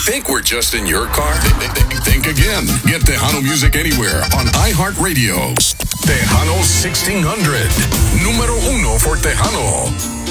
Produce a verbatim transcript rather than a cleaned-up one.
Think we're just in your car? Think again. Get Tejano music anywhere on iHeartRadio. Tejano sixteen hundred. Número uno for Tejano.